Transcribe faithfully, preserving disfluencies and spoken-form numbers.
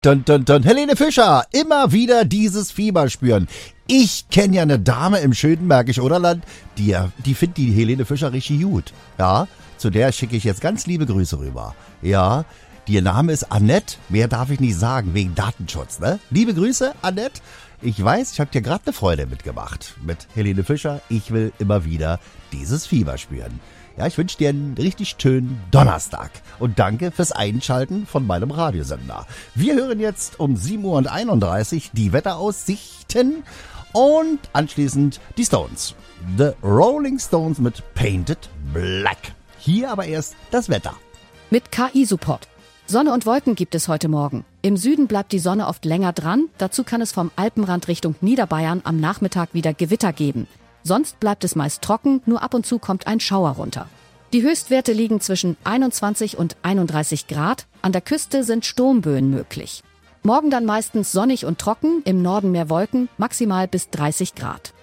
Dun, dun, dun. Helene Fischer, immer wieder dieses Fieber spüren. Ich kenne ja eine Dame im schönen Märkisch Oderland, die, die findet die Helene Fischer richtig gut. Ja, zu der schicke ich jetzt ganz liebe Grüße rüber. Ja, ihr Name ist Annette, mehr darf ich nicht sagen, wegen Datenschutz, ne? Liebe Grüße, Annette. Ich weiß, ich habe dir gerade eine Freude mitgemacht. Mit Helene Fischer, ich will immer wieder dieses Fieber spüren. Ja, ich wünsche dir einen richtig schönen Donnerstag und danke fürs Einschalten von meinem Radiosender. Wir hören jetzt um sieben Uhr einunddreißig die Wetteraussichten und anschließend die Stones. The Rolling Stones mit Painted Black. Hier aber erst das Wetter. Mit K I-Support. Sonne und Wolken gibt es heute Morgen. Im Süden bleibt die Sonne oft länger dran. Dazu kann es vom Alpenrand Richtung Niederbayern am Nachmittag wieder Gewitter geben. Sonst bleibt es meist trocken, nur ab und zu kommt ein Schauer runter. Die Höchstwerte liegen zwischen einundzwanzig und einunddreißig Grad. An der Küste sind Sturmböen möglich. Morgen dann meistens sonnig und trocken, im Norden mehr Wolken, maximal bis dreißig Grad.